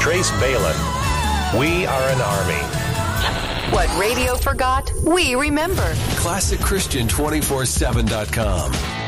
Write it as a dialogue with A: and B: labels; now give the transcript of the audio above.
A: Trace Balin. We are an army.
B: What radio forgot, we remember.
C: ClassicChristian247.com.